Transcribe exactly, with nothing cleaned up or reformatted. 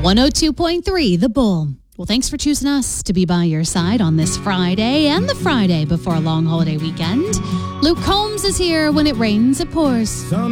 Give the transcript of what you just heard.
one oh two point three The Bull. Well, thanks for choosing us to be by your side on this Friday and the Friday before a long holiday weekend. Luke Combs is here. When it rains, it pours.